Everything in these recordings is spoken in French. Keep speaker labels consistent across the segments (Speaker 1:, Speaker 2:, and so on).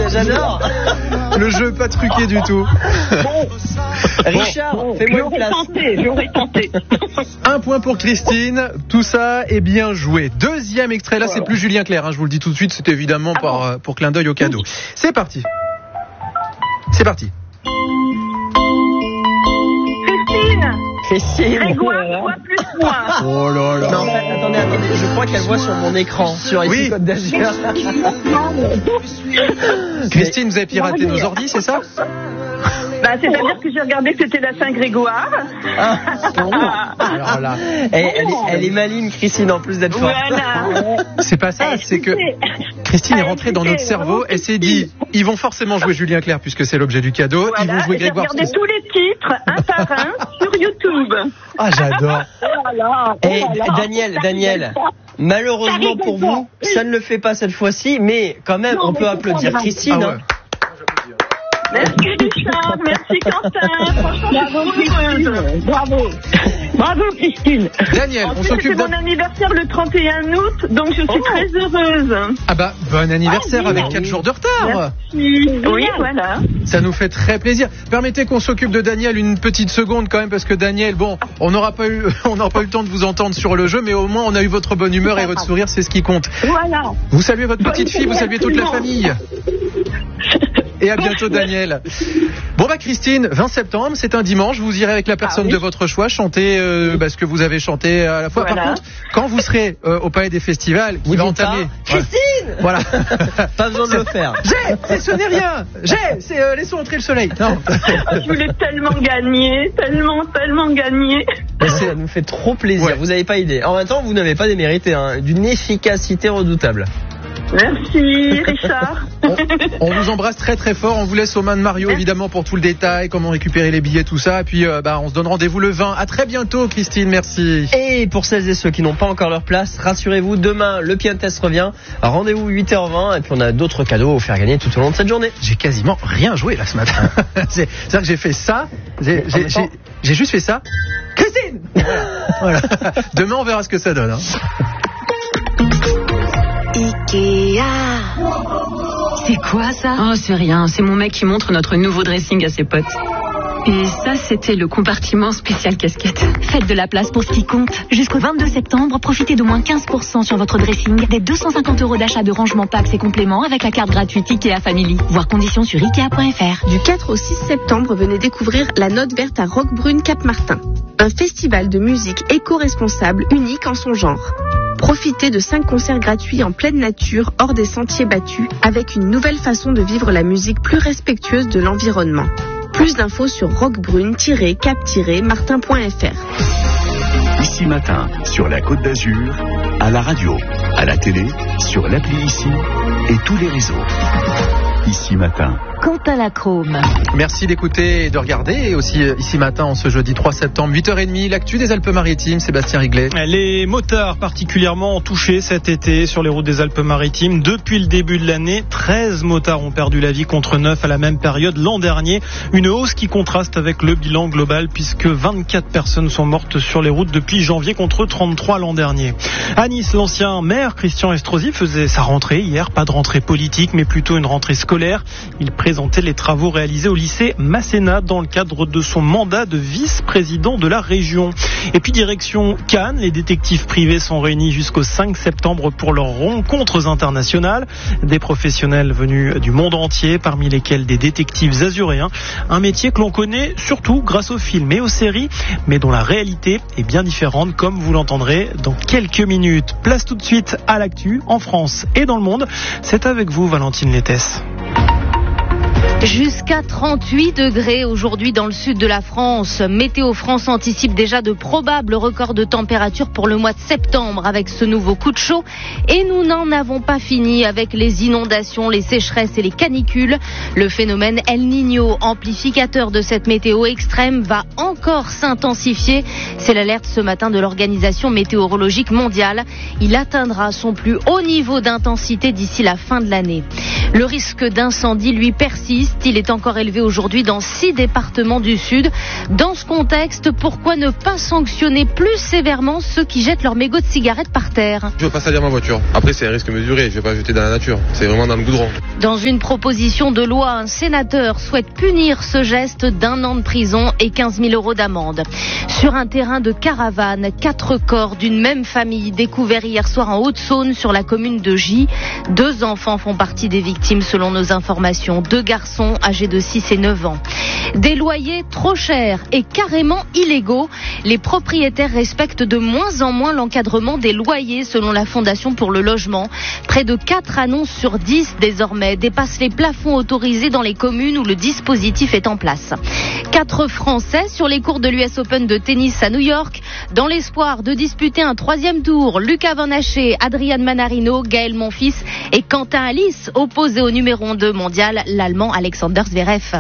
Speaker 1: J'adore.
Speaker 2: Le jeu pas truqué du tout.
Speaker 1: Richard, fais-moi une place.
Speaker 3: J'aurais tenté.
Speaker 2: Un point pour Christine. Tout ça est bien joué. Deuxième extrait. Là, c'est plus Julien Clerc. Je vous le dis tout de suite. C'est évidemment pour clin d'œil au cadeau. C'est parti. C'est parti.
Speaker 3: Christine. Grégoire, toi plus moi.
Speaker 2: Oh là là.
Speaker 1: Non, attendez, je crois qu'elle voit sur mon écran, sur ici Côte d'Azur.
Speaker 2: Christine, vous avez piraté nos ordis, c'est ça?
Speaker 3: C'est-à-dire que j'ai regardé que c'était la Saint-Grégoire.
Speaker 2: Alors là.
Speaker 1: Elle est maligne, Christine, en plus d'être forte.
Speaker 3: Voilà.
Speaker 2: C'est pas ça, c'est que Christine est rentrée dans notre cerveau. Elle s'est dit, ils vont forcément jouer Julien Clerc puisque c'est l'objet du cadeau.
Speaker 3: Voilà.
Speaker 2: Ils vont jouer Grégoire.
Speaker 3: J'ai regardé tous les titres, un par un, sur YouTube.
Speaker 2: Ah, j'adore.
Speaker 1: Daniel, malheureusement pour vous, ça ne le fait pas cette fois-ci, mais quand même, on peut applaudir Christine.
Speaker 2: Ah ouais.
Speaker 3: Merci Richard, merci Quentin. Franchement, je suis heureuse. Bravo Christine.
Speaker 2: Daniel, on s'occupe
Speaker 3: c'est mon anniversaire le 31 août, donc je suis très heureuse.
Speaker 2: Ah bah, bon anniversaire avec 4 jours de retard.
Speaker 3: Merci. Oui, voilà.
Speaker 2: Ça nous fait très plaisir. Permettez qu'on s'occupe de Daniel une petite seconde quand même, parce que Daniel, on n'aura pas eu le temps de vous entendre sur le jeu, mais au moins on a eu votre bonne humeur et votre sourire, c'est ce qui compte.
Speaker 3: Voilà.
Speaker 2: Vous saluez votre petite fille, vous saluez toute la famille. Et à bientôt Daniel. Bon Christine, 20 septembre, c'est un dimanche, vous irez avec la personne de votre choix chanter ce que vous avez chanté à la fois.
Speaker 3: Voilà.
Speaker 2: Par contre, quand vous serez au Palais des Festivals,
Speaker 1: Vous
Speaker 2: va
Speaker 1: dites
Speaker 2: entamer.
Speaker 1: pas, Christine.
Speaker 2: Voilà.
Speaker 1: Pas besoin de le faire.
Speaker 2: Ce n'est rien. C'est laissons entrer le soleil. Non.
Speaker 3: Je voulais tellement gagner, tellement gagner.
Speaker 1: Ça nous fait trop plaisir, vous n'avez pas idée. En même temps, vous n'avez pas démérité, d'une efficacité redoutable.
Speaker 3: Merci Richard.
Speaker 2: On vous embrasse très très fort. On vous laisse aux mains de Mario évidemment pour tout le détail, comment récupérer les billets, tout ça. Et puis on se donne rendez-vous le 20. À très bientôt Christine, merci.
Speaker 1: Et pour celles et ceux qui n'ont pas encore leur place, rassurez-vous, demain le Pian Test revient. Rendez-vous 8h20 et puis on a d'autres cadeaux à vous faire gagner tout au long de cette journée.
Speaker 2: J'ai quasiment rien joué là ce matin. C'est-à-dire que j'ai fait ça. J'ai juste fait ça. Christine. Voilà. Demain on verra ce que ça donne.
Speaker 4: Ikea. C'est quoi ça?
Speaker 5: Oh, c'est rien, c'est mon mec qui montre notre nouveau dressing à ses potes. Et ça, c'était le compartiment spécial casquette.
Speaker 4: Faites de la place pour ce qui compte. Jusqu'au 22 septembre, profitez d'au moins 15% sur votre dressing, des 250 € d'achat de rangement packs et compléments avec la carte gratuite Ikea Family. Voir conditions sur Ikea.fr.
Speaker 6: Du 4 au 6 septembre, venez découvrir la Note Verte à Roquebrune Cap-Martin. Un festival de musique éco-responsable unique en son genre. Profitez de 5 concerts gratuits en pleine nature, hors des sentiers battus, avec une nouvelle façon de vivre la musique plus respectueuse de l'environnement. Plus d'infos sur roquebrune-cap-martin.fr.
Speaker 7: Ici Matin, sur la Côte d'Azur, à la radio, à la télé, sur l'appli Ici et tous les réseaux. Ici Matin.
Speaker 4: Quentin Lacrome.
Speaker 2: Merci d'écouter et de regarder. Et aussi Ici Matin, en ce jeudi 3 septembre, 8h30, l'actu des Alpes-Maritimes. Sébastien Riglet.
Speaker 8: Les motards particulièrement touchés cet été sur les routes des Alpes-Maritimes. Depuis le début de l'année, 13 motards ont perdu la vie contre 9 à la même période l'an dernier. Une hausse qui contraste avec le bilan global puisque 24 personnes sont mortes sur les routes depuis janvier contre 33 l'an dernier. À Nice, l'ancien maire Christian Estrosi faisait sa rentrée hier. Pas de rentrée politique, mais plutôt une rentrée scolaire. Il présentait les travaux réalisés au lycée Masséna dans le cadre de son mandat de vice-président de la région. Et puis direction Cannes, les détectives privés sont réunis jusqu'au 5 septembre pour leurs rencontres internationales. Des professionnels venus du monde entier, parmi lesquels des détectives azuréens. Un métier que l'on connaît surtout grâce aux films et aux séries, mais dont la réalité est bien différente, comme vous l'entendrez dans quelques minutes. Place tout de suite à l'actu en France et dans le monde. C'est avec vous, Valentine Lettès.
Speaker 9: Jusqu'à 38 degrés aujourd'hui dans le sud de la France. Météo France anticipe déjà de probables records de température pour le mois de septembre avec ce nouveau coup de chaud. Et nous n'en avons pas fini avec les inondations, les sécheresses et les canicules. Le phénomène El Niño, amplificateur de cette météo extrême, va encore s'intensifier. C'est l'alerte ce matin de l'Organisation météorologique mondiale. Il atteindra son plus haut niveau d'intensité d'ici la fin de l'année. Le risque d'incendie, lui, persiste. persiste. Il est encore élevé aujourd'hui dans 6 départements du Sud. Dans ce contexte, pourquoi ne pas sanctionner plus sévèrement ceux qui jettent leurs mégots de cigarettes par terre?
Speaker 10: Je veux pas salir ma voiture. Après, c'est un risque mesuré. Je vais pas jeter dans la nature. C'est vraiment dans le goudron.
Speaker 9: Dans une proposition de loi, un sénateur souhaite punir ce geste d'1 an de prison et 15 000 € d'amende. Sur un terrain de caravane, 4 corps d'une même famille découverts hier soir en Haute-Saône sur la commune de Gy. 2 enfants font partie des victimes selon nos informations. 2 garçons âgés de 6 et 9 ans. Des loyers trop chers et carrément illégaux. Les propriétaires respectent de moins en moins l'encadrement des loyers selon la Fondation pour le logement. Près de 4 annonces sur 10 désormais dépassent les plafonds autorisés dans les communes où le dispositif est en place. 4 Français sur les cours de l'US Open de tennis à New York. Dans l'espoir de disputer un 3e tour, Lucas Van Haché, Adrian Manarino, Gaël Monfils et Quentin Alice opposés au numéro 2 mondial, l'Allemand Alexander Zverev.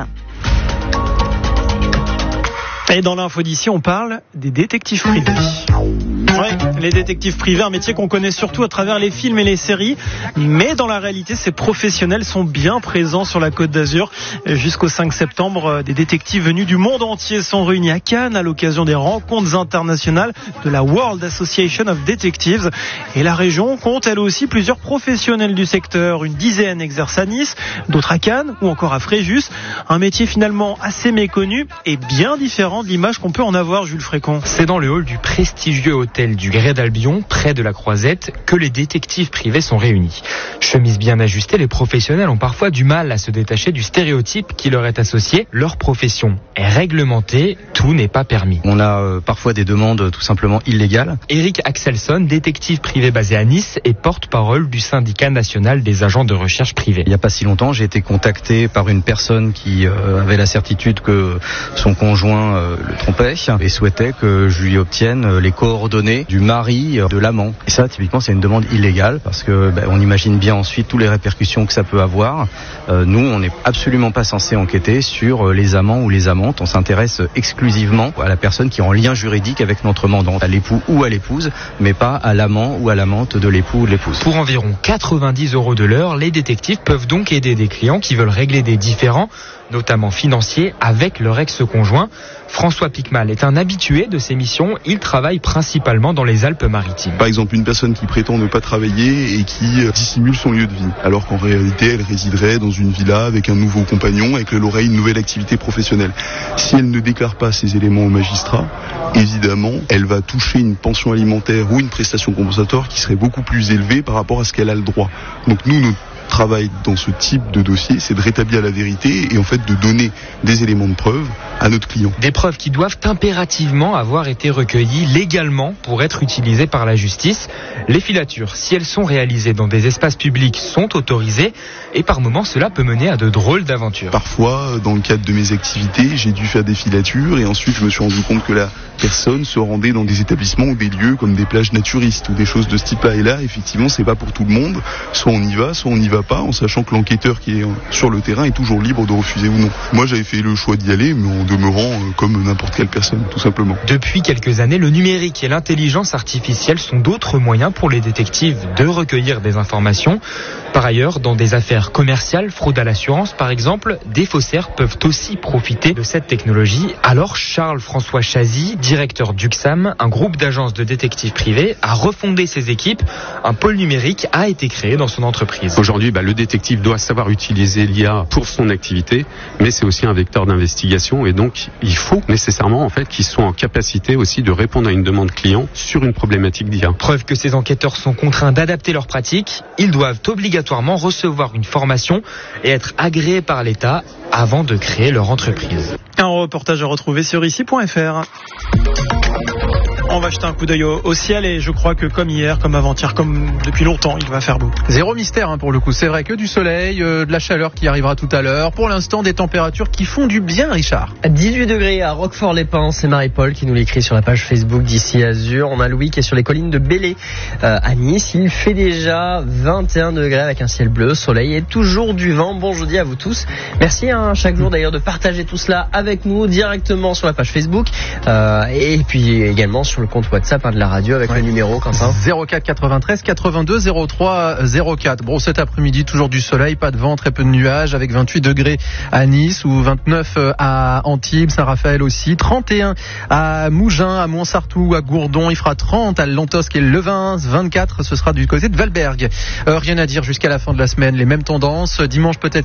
Speaker 8: Et dans l'info d'ici, on parle des détectives privés. Ouais, les détectives privés, un métier qu'on connaît surtout à travers les films et les séries. Mais dans la réalité, ces professionnels sont bien présents sur la Côte d'Azur. Jusqu'au 5 septembre, des détectives venus du monde entier sont réunis à Cannes à l'occasion des rencontres internationales de la World Association of Detectives. Et la région compte elle aussi plusieurs professionnels du secteur. Une dizaine exercent à Nice, d'autres à Cannes ou encore à Fréjus. Un métier finalement assez méconnu et bien différent de l'image qu'on peut en avoir, Jules Frécon.
Speaker 11: C'est dans le hall du prestigieux hôtel du Grès d'Albion, près de la Croisette, que les détectives privés sont réunis. Chemise bien ajustée, les professionnels ont parfois du mal à se détacher du stéréotype qui leur est associé. Leur profession est réglementée, tout n'est pas permis.
Speaker 12: On a parfois des demandes tout simplement illégales.
Speaker 11: Eric Axelson, détective privé basé à Nice et porte-parole du syndicat national des agents de recherche privés.
Speaker 12: Il n'y a pas si longtemps, j'ai été contacté par une personne qui avait la certitude que son conjoint le trompait et souhaitait que je lui obtienne les coordonnées du mari de l'amant. Et ça, typiquement, c'est une demande illégale parce que on imagine bien ensuite toutes les répercussions que ça peut avoir. Nous, on n'est absolument pas censé enquêter sur les amants ou les amantes. On s'intéresse exclusivement à la personne qui est en lien juridique avec notre mandante, à l'époux ou à l'épouse, mais pas à l'amant ou à l'amante de l'époux ou de l'épouse.
Speaker 11: Pour environ 90 € de l'heure, les détectives peuvent donc aider des clients qui veulent régler des différends, notamment financiers, avec leur ex-conjoint. François Picmal est un habitué de ces missions. Il travaille principalement dans les Alpes-Maritimes.
Speaker 13: Par exemple, une personne qui prétend ne pas travailler et qui dissimule son lieu de vie, alors qu'en réalité, elle résiderait dans une villa avec un nouveau compagnon et qu'elle aurait une nouvelle activité professionnelle. Si elle ne déclare pas ces éléments au magistrat, évidemment, elle va toucher une pension alimentaire ou une prestation compensatoire qui serait beaucoup plus élevée par rapport à ce qu'elle a le droit. Donc nous, notre travail dans ce type de dossier, c'est de rétablir la vérité et en fait de donner des éléments de preuve à notre client.
Speaker 11: Des preuves qui doivent impérativement avoir été recueillies légalement pour être utilisées par la justice. Les filatures, si elles sont réalisées dans des espaces publics, sont autorisées et par moments cela peut mener à de drôles d'aventures.
Speaker 13: Parfois, dans le cadre de mes activités, j'ai dû faire des filatures et ensuite je me suis rendu compte que la personne se rendait dans des établissements ou des lieux comme des plages naturistes ou des choses de ce type-là. Et là, effectivement, c'est pas pour tout le monde. Soit on y va, soit on n'y va pas, en sachant que l'enquêteur qui est sur le terrain est toujours libre de refuser ou non. Moi, j'avais fait le choix d'y aller, mais en demeurant comme n'importe quelle personne, tout simplement.
Speaker 11: Depuis quelques années, le numérique et l'intelligence artificielle sont d'autres moyens pour les détectives de recueillir des informations. Par ailleurs, dans des affaires commerciales, fraude à l'assurance par exemple, des faussaires peuvent aussi profiter de cette technologie. Alors Charles-François Chazy, directeur d'UXAM, un groupe d'agences de détectives privés, a refondé ses équipes. Un pôle numérique a été créé dans son entreprise.
Speaker 14: Aujourd'hui, le détective doit savoir utiliser l'IA pour son activité, mais c'est aussi un vecteur d'investigation et donc il faut nécessairement qu'ils soient en capacité aussi de répondre à une demande client sur une problématique d'IA.
Speaker 11: Preuve que ces enquêteurs sont contraints d'adapter leurs pratiques, ils doivent obligatoirement recevoir une formation et être agréés par l'État avant de créer leur entreprise.
Speaker 8: Un reportage à retrouver sur ici.fr. On va jeter un coup d'œil au ciel et je crois que comme hier, comme avant-hier, comme depuis longtemps, il va faire beau.
Speaker 2: Zéro mystère pour le coup, c'est vrai que du soleil, de la chaleur qui arrivera tout à l'heure. Pour l'instant, des températures qui font du bien, Richard.
Speaker 1: 18 degrés à Roquefort-les-Pins, c'est Marie-Paul qui nous l'écrit sur la page Facebook d'Ici Azur. On a Louis qui est sur les collines de Belley à Nice. Il fait déjà 21 degrés avec un ciel bleu, soleil et toujours du vent. Bon jeudi à vous tous. Merci chaque jour d'ailleurs de partager tout cela avec nous directement sur la page Facebook et puis également sur sur le compte WhatsApp de la radio avec le numéro, Quentin.
Speaker 2: 04 93 82 03 04. Bon, cet après-midi, toujours du soleil, pas de vent, très peu de nuages, avec 28 degrés à Nice ou 29 à Antibes, Saint-Raphaël aussi, 31 à Mougins, à Montsartou, à Gourdon, il fera 30 à Lantosque et Levins, 24 ce sera du côté de Valberg. Rien à dire jusqu'à la fin de la semaine, les mêmes tendances. Dimanche peut-être